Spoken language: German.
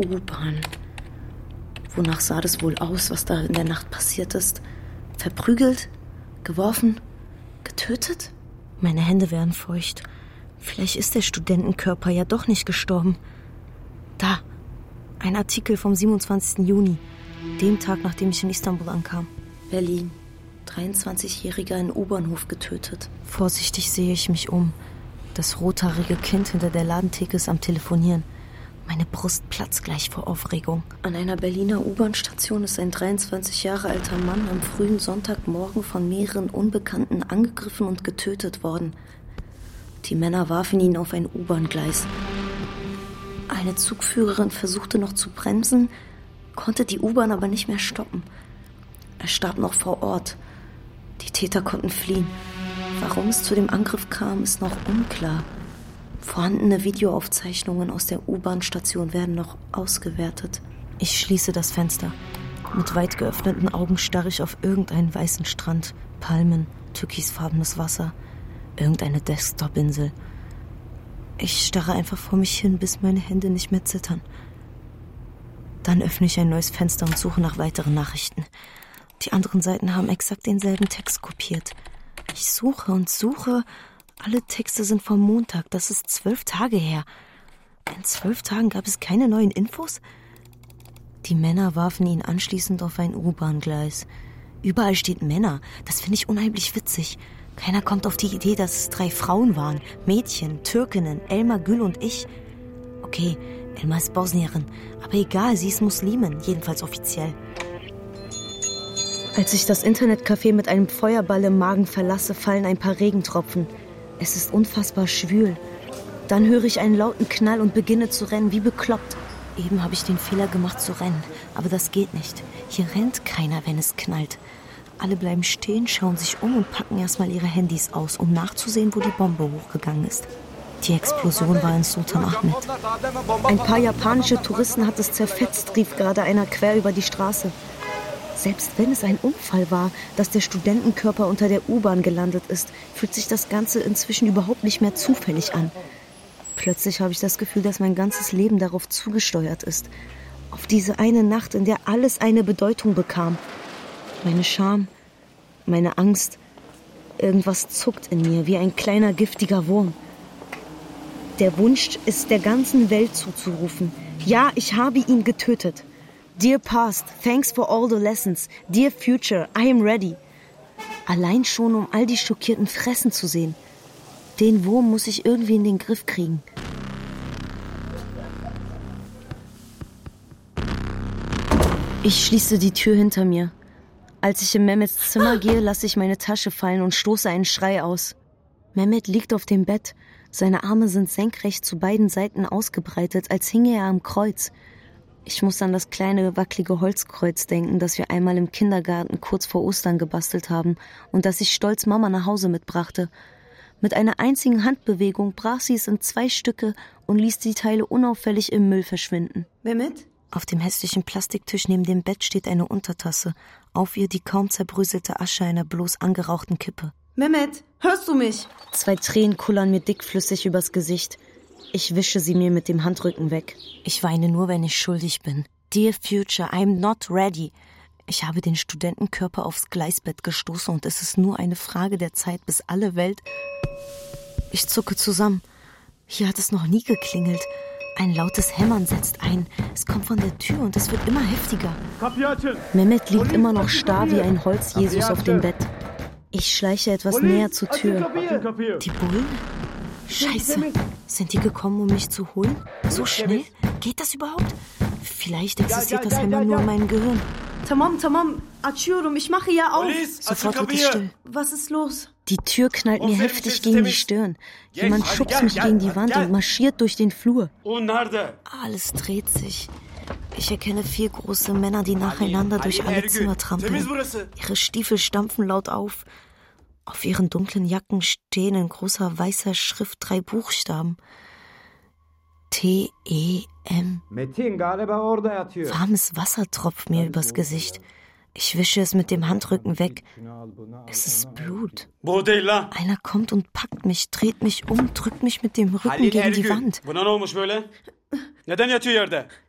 U-Bahn. Wonach sah das wohl aus, was da in der Nacht passiert ist? Verprügelt? Geworfen? Getötet? Meine Hände werden feucht. Vielleicht ist der Studentenkörper ja doch nicht gestorben. Da, ein Artikel vom 27. Juni, dem Tag, nachdem ich in Istanbul ankam. Berlin. 23-Jähriger in U-Bahnhof getötet. Vorsichtig sehe ich mich um. Das rothaarige Kind hinter der Ladentheke ist am Telefonieren. Meine Brust platzt gleich vor Aufregung. An einer Berliner U-Bahn-Station ist ein 23 Jahre alter Mann am frühen Sonntagmorgen von mehreren Unbekannten angegriffen und getötet worden. Die Männer warfen ihn auf ein U-Bahn-Gleis. Eine Zugführerin versuchte noch zu bremsen, konnte die U-Bahn aber nicht mehr stoppen. Er starb noch vor Ort. Die Täter konnten fliehen. Warum es zu dem Angriff kam, ist noch unklar. Vorhandene Videoaufzeichnungen aus der U-Bahn-Station werden noch ausgewertet. Ich schließe das Fenster. Mit weit geöffneten Augen starre ich auf irgendeinen weißen Strand, Palmen, türkisfarbenes Wasser, irgendeine Desktop-Insel. Ich starre einfach vor mich hin, bis meine Hände nicht mehr zittern. Dann öffne ich ein neues Fenster und suche nach weiteren Nachrichten. Die anderen Seiten haben exakt denselben Text kopiert. Ich suche und suche. Alle Texte sind vom Montag. Das ist 12 Tage her. In 12 Tagen gab es keine neuen Infos? Die Männer warfen ihn anschließend auf ein U-Bahn-Gleis. Überall steht Männer. Das finde ich unheimlich witzig. Keiner kommt auf die Idee, dass es 3 Frauen waren. Mädchen, Türkinnen, Elma Gül und ich. Okay, Elma ist Bosnierin. Aber egal, sie ist Muslimin. Jedenfalls offiziell. Als ich das Internetcafé mit einem Feuerball im Magen verlasse, fallen ein paar Regentropfen. Es ist unfassbar schwül. Dann höre ich einen lauten Knall und beginne zu rennen, wie bekloppt. Eben habe ich den Fehler gemacht zu rennen, aber das geht nicht. Hier rennt keiner, wenn es knallt. Alle bleiben stehen, schauen sich um und packen erstmal ihre Handys aus, um nachzusehen, wo die Bombe hochgegangen ist. Die Explosion war in Sultanahmet. Ein paar japanische Touristen hat es zerfetzt, rief gerade einer quer über die Straße. Selbst wenn es ein Unfall war, dass der Studentenkörper unter der U-Bahn gelandet ist, fühlt sich das Ganze inzwischen überhaupt nicht mehr zufällig an. Plötzlich habe ich das Gefühl, dass mein ganzes Leben darauf zugesteuert ist. Auf diese eine Nacht, in der alles eine Bedeutung bekam. Meine Scham, meine Angst, irgendwas zuckt in mir wie ein kleiner giftiger Wurm. Der Wunsch ist der ganzen Welt zuzurufen: Ja, ich habe ihn getötet. Dear Past, thanks for all the lessons. Dear Future, I am ready. Allein schon, um all die schockierten Fressen zu sehen. Den Wurm muss ich irgendwie in den Griff kriegen. Ich schließe die Tür hinter mir. Als ich in Mehmets Zimmer gehe, lasse ich meine Tasche fallen und stoße einen Schrei aus. Mehmet liegt auf dem Bett. Seine Arme sind senkrecht zu beiden Seiten ausgebreitet, als hinge er am Kreuz. Ich muss an das kleine, wackelige Holzkreuz denken, das wir einmal im Kindergarten kurz vor Ostern gebastelt haben und das ich stolz Mama nach Hause mitbrachte. Mit einer einzigen Handbewegung brach sie es in 2 Stücke und ließ die Teile unauffällig im Müll verschwinden. Mehmet? Auf dem hässlichen Plastiktisch neben dem Bett steht eine Untertasse. Auf ihr die kaum zerbröselte Asche einer bloß angerauchten Kippe. Mehmet, hörst du mich? 2 Tränen kullern mir dickflüssig übers Gesicht. Ich wische sie mir mit dem Handrücken weg. Ich weine nur, wenn ich schuldig bin. Dear Future, I'm not ready. Ich habe den Studentenkörper aufs Gleisbett gestoßen und es ist nur eine Frage der Zeit, bis alle Welt... Ich zucke zusammen. Hier hat es noch nie geklingelt. Ein lautes Hämmern setzt ein. Es kommt von der Tür und es wird immer heftiger. Mehmet liegt immer noch starr wie ein Holz-Jesus auf dem Bett. Ich schleiche etwas näher zur Tür. Die Bullen? Scheiße. Sind die gekommen, um mich zu holen? So schnell? Geht das überhaupt? Vielleicht existiert das Hämmern nur in meinem Gehirn. Tamam, açıyorum, ich mache ja auf. Sofort wird es still. Was ist los? Die Tür knallt mir heftig gegen die Stirn. Jemand schubst mich gegen die Wand und marschiert durch den Flur. Alles dreht sich. Ich erkenne 4 große Männer, die nacheinander durch alle Zimmer trampeln. Ihre Stiefel stampfen laut auf. Auf ihren dunklen Jacken stehen in großer weißer Schrift 3 Buchstaben. T-E-M. Warmes Wasser tropft mir übers Gesicht. Ich wische es mit dem Handrücken weg. Es ist Blut. Einer kommt und packt mich, dreht mich um, drückt mich mit dem Rücken gegen die Wand.